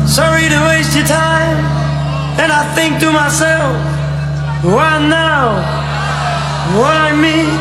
sorry to waste your time. And I think to myself, why now? What I mean?